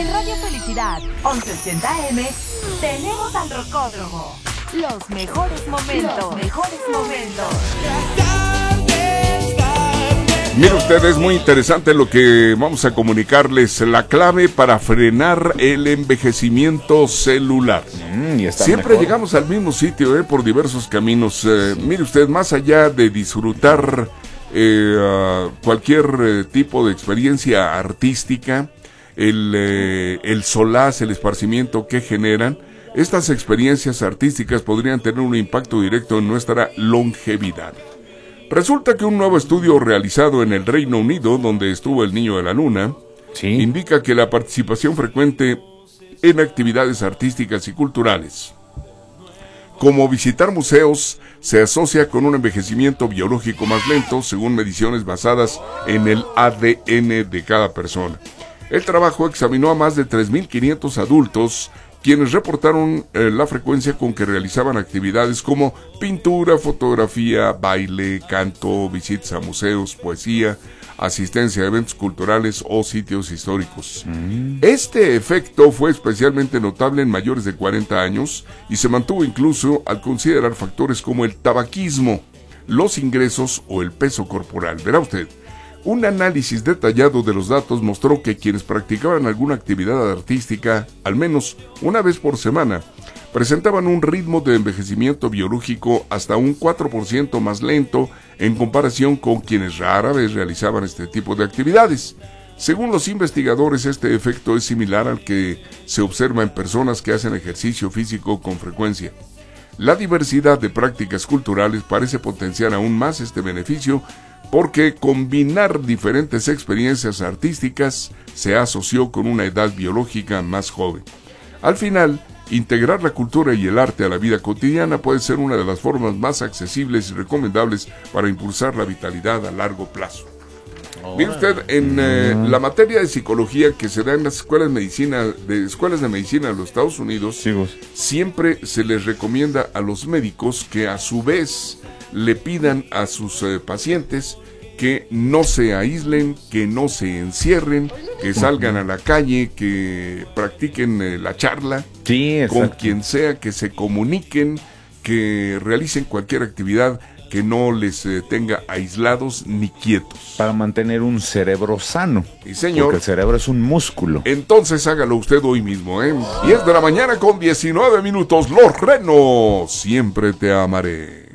En Radio Felicidad 1180M tenemos al Rocódromo. Los mejores momentos. Los mejores momentos. Mire usted, es muy interesante lo que vamos a comunicarles, la clave para frenar el envejecimiento celular. Siempre mejor. Llegamos al mismo sitio, por diversos caminos. Mire usted, más allá de disfrutar cualquier tipo de experiencia artística, el solaz, el esparcimiento que generan, estas experiencias artísticas podrían tener un impacto directo en nuestra longevidad. Resulta que un nuevo estudio realizado en el Reino Unido, donde estuvo el niño de la luna, indica que la participación frecuente en actividades artísticas y culturales, como visitar museos, se asocia con un envejecimiento biológico más lento, según mediciones basadas en el ADN de cada persona. El trabajo examinó a más de 3.500 adultos, quienes reportaron la frecuencia con que realizaban actividades como pintura, fotografía, baile, canto, visitas a museos, poesía, asistencia a eventos culturales o sitios históricos. Este efecto fue especialmente notable en mayores de 40 años y se mantuvo incluso al considerar factores como el tabaquismo, los ingresos o el peso corporal. Verá usted. Un análisis detallado de los datos mostró que quienes practicaban alguna actividad artística, al menos una vez por semana, presentaban un ritmo de envejecimiento biológico hasta un 4% más lento en comparación con quienes rara vez realizaban este tipo de actividades. Según los investigadores, este efecto es similar al que se observa en personas que hacen ejercicio físico con frecuencia. La diversidad de prácticas culturales parece potenciar aún más este beneficio, porque combinar diferentes experiencias artísticas se asoció con una edad biológica más joven. Al final, integrar la cultura y el arte a la vida cotidiana puede ser una de las formas más accesibles y recomendables para impulsar la vitalidad a largo plazo. Mire usted, en la materia de psicología que se da en las escuelas de medicina de los Estados Unidos, siempre se les recomienda a los médicos que a su vez le pidan a sus pacientes que no se aíslen, que no se encierren, que salgan a la calle, que practiquen la charla con quien sea, que se comuniquen, que realicen cualquier actividad que no les tenga aislados ni quietos. Para mantener un cerebro sano. Sí, señor. Porque el cerebro es un músculo. Entonces hágalo usted hoy mismo, 10 de la mañana con 19 minutos. Los Renos, siempre te amaré.